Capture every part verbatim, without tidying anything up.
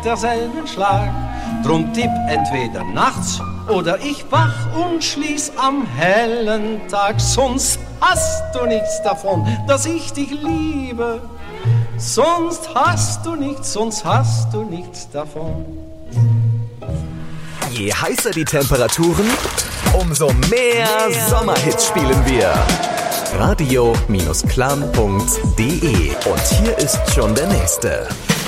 derselben Schlag. Drum tipp entweder nachts oder ich wach und schließ am hellen Tag. Sonst hast du nichts davon, dass ich dich liebe. Sonst hast du nichts, sonst hast du nichts davon. Je heißer die Temperaturen, umso mehr, mehr Sommerhits spielen wir. radio-klan punkt de. Und hier ist schon der nächste.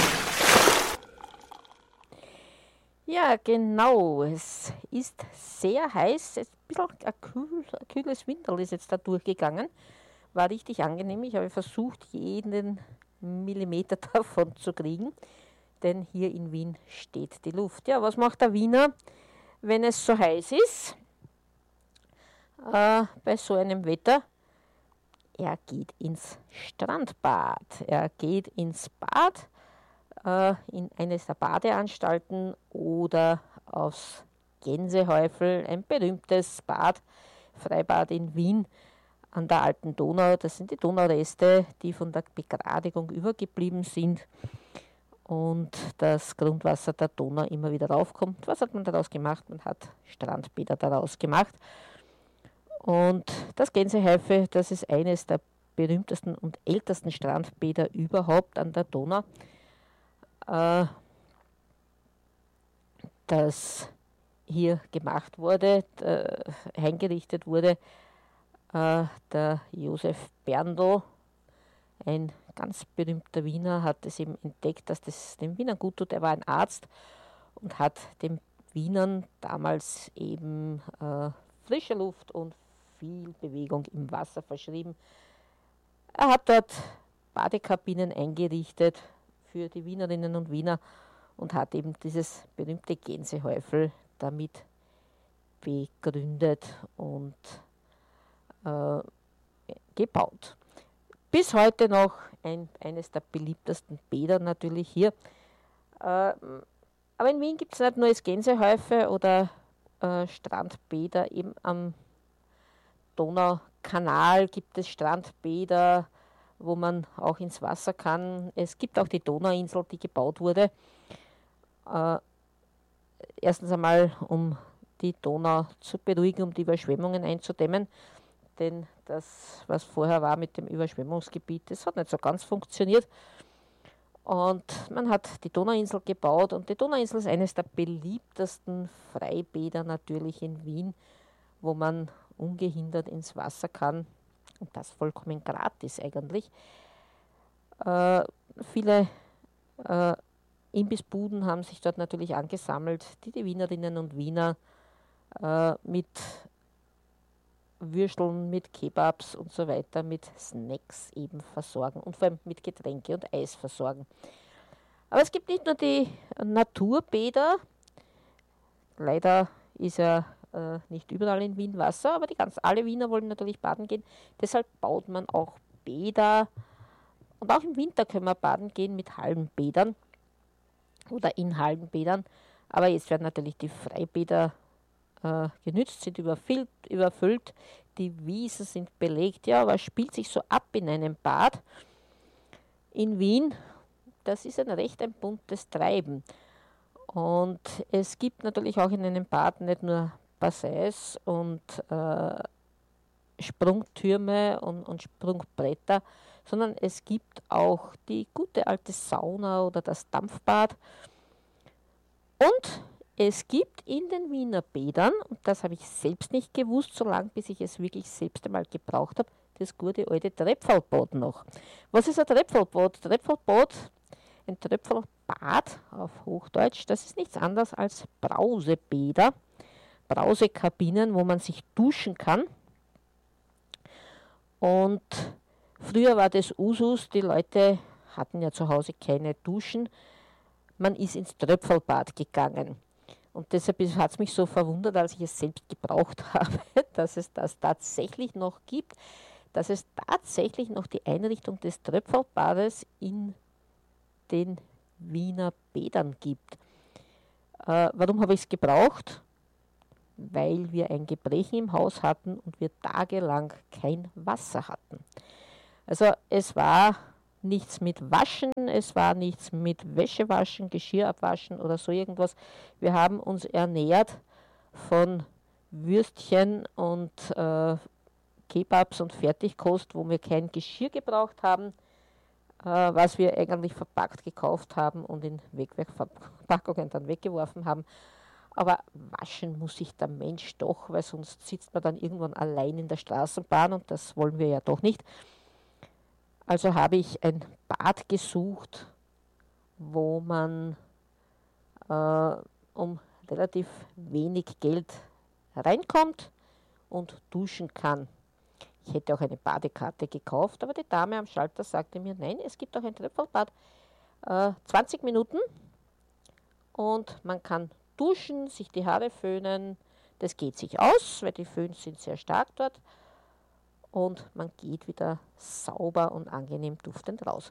Ja, genau. Es ist sehr heiß. Ein bisschen ein, kühl, ein kühles Winterl ist jetzt da durchgegangen. War richtig angenehm. Ich habe versucht, jeden Millimeter davon zu kriegen. Denn hier in Wien steht die Luft. Ja, was macht der Wiener, wenn es so heiß ist? Äh, bei so einem Wetter? Er geht ins Strandbad. Er geht ins Bad, äh, in eines der Badeanstalten oder aufs Gänsehäufel, ein berühmtes Bad, Freibad in Wien an der alten Donau. Das sind die Donaureste, die von der Begradigung übergeblieben sind und das Grundwasser der Donau immer wieder raufkommt. Was hat man daraus gemacht? Man hat Strandbäder daraus gemacht. Und das Gänsehäufel, das ist eines der berühmtesten und ältesten Strandbäder überhaupt an der Donau, äh, das hier gemacht wurde, äh, eingerichtet wurde. Äh, der Josef Berndl, ein ganz berühmter Wiener, hat es eben entdeckt, dass das den Wienern gut tut. Er war ein Arzt und hat den Wienern damals eben äh, frische Luft und viel Bewegung im Wasser verschrieben. Er hat dort Badekabinen eingerichtet für die Wienerinnen und Wiener und hat eben dieses berühmte Gänsehäufel damit begründet und äh, gebaut. Bis heute noch ein, eines der beliebtesten Bäder natürlich hier. Äh, aber in Wien gibt es nicht nur das Gänsehäufel oder äh, Strandbäder, eben am Donaukanal gibt es Strandbäder, wo man auch ins Wasser kann. Es gibt auch die Donauinsel, die gebaut wurde. Äh, erstens einmal, um die Donau zu beruhigen, um die Überschwemmungen einzudämmen. Denn das, was vorher war mit dem Überschwemmungsgebiet, das hat nicht so ganz funktioniert. Und man hat die Donauinsel gebaut. Und die Donauinsel ist eines der beliebtesten Freibäder natürlich in Wien, wo man ungehindert ins Wasser kann und das vollkommen gratis eigentlich. Äh, viele äh, Imbissbuden haben sich dort natürlich angesammelt, die die Wienerinnen und Wiener äh, mit Würsteln, mit Kebabs und so weiter, mit Snacks eben versorgen und vor allem mit Getränke und Eis versorgen. Aber es gibt nicht nur die Naturbäder, leider ist ja äh, nicht überall in Wien Wasser, aber die ganz alle Wiener wollen natürlich baden gehen, deshalb baut man auch Bäder und auch im Winter können wir baden gehen mit Hallenbädern oder in Hallenbädern, aber jetzt werden natürlich die Freibäder äh, genützt, sind überfüllt, überfüllt, die Wiesen sind belegt. Ja, was spielt sich so ab in einem Bad in Wien? Das ist ein recht ein buntes Treiben. Und es gibt natürlich auch in einem Bad nicht nur Bassins und äh, Sprungtürme und, und Sprungbretter, sondern es gibt auch die gute alte Sauna oder das Dampfbad. Und es gibt in den Wiener Bädern, und das habe ich selbst nicht gewusst, so lange bis ich es wirklich selbst einmal gebraucht habe, das gute alte Trepfelbad noch. Was ist ein Trepfelbad? Trepfelbad, ein Trepfelbad auf Hochdeutsch, das ist nichts anderes als Brausebäder, Brausekabinen, wo man sich duschen kann. Und früher war das Usus, die Leute hatten ja zu Hause keine Duschen, man ist ins Tröpfelbad gegangen. Und deshalb hat es mich so verwundert, als ich es selbst gebraucht habe, dass es das tatsächlich noch gibt, dass es tatsächlich noch die Einrichtung des Tröpfelbades in den Wiener Bädern gibt. Äh, warum habe ich es gebraucht? Weil wir ein Gebrechen im Haus hatten und wir tagelang kein Wasser hatten. Also es war nichts mit Waschen, es war nichts mit Wäschewaschen, Geschirr abwaschen oder so irgendwas. Wir haben uns ernährt von Würstchen und äh, Kebabs und Fertigkost, wo wir kein Geschirr gebraucht haben, äh, was wir eigentlich verpackt gekauft haben und in Wegwerfverpackungen dann weggeworfen haben. Aber waschen muss sich der Mensch doch, weil sonst sitzt man dann irgendwann allein in der Straßenbahn und das wollen wir ja doch nicht. Also habe ich ein Bad gesucht, wo man äh, um relativ wenig Geld reinkommt und duschen kann. Ich hätte auch eine Badekarte gekauft, aber die Dame am Schalter sagte mir, nein, es gibt auch ein Tröpfelbad, äh, zwanzig Minuten und man kann duschen, sich die Haare föhnen, das geht sich aus, weil die Föhns sind sehr stark dort und man geht wieder sauber und angenehm duftend raus.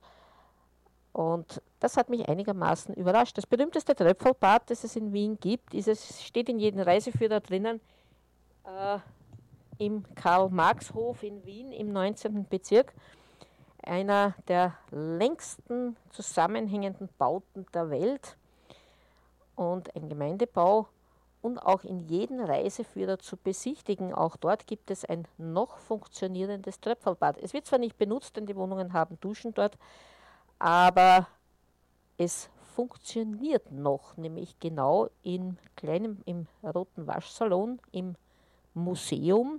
Und das hat mich einigermaßen überrascht. Das berühmteste Tröpfelbad, das es in Wien gibt, ist es, steht in jedem Reiseführer drinnen, äh, im Karl-Marx-Hof in Wien im neunzehnten Bezirk. Einer der längsten zusammenhängenden Bauten der Welt und ein Gemeindebau und auch in jedem Reiseführer zu besichtigen. Auch dort gibt es ein noch funktionierendes Tröpfelbad. Es wird zwar nicht benutzt, denn die Wohnungen haben Duschen dort, aber es funktioniert noch, nämlich genau in kleinem, im roten Waschsalon, im Museum.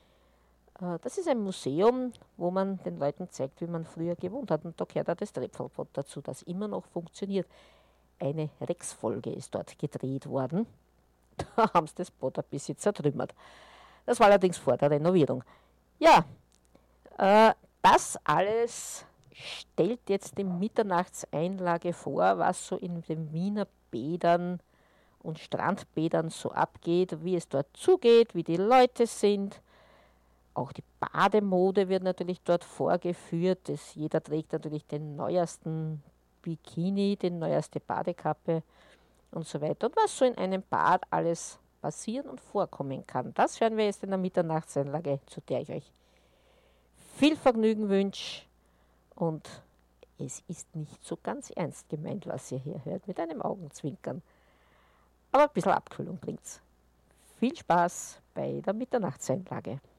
Das ist ein Museum, wo man den Leuten zeigt, wie man früher gewohnt hat. Und da gehört auch das Tröpfelbad dazu, das immer noch funktioniert. Eine Rex-Folge ist dort gedreht worden. Da haben sie das Bad ein bisschen zertrümmert. Das war allerdings vor der Renovierung. Ja, äh, das alles stellt jetzt die Mitternachtseinlage vor, was so in den Wiener Bädern und Strandbädern so abgeht, wie es dort zugeht, wie die Leute sind. Auch die Bademode wird natürlich dort vorgeführt. Das, jeder trägt natürlich den neuesten Bikini, die neueste Badekappe und so weiter. Und was so in einem Bad alles passieren und vorkommen kann, das hören wir jetzt in der Mitternachtseinlage, zu der ich euch viel Vergnügen wünsche. Und es ist nicht so ganz ernst gemeint, was ihr hier hört, mit einem Augenzwinkern. Aber ein bisschen Abkühlung bringt's. Viel Spaß bei der Mitternachtseinlage.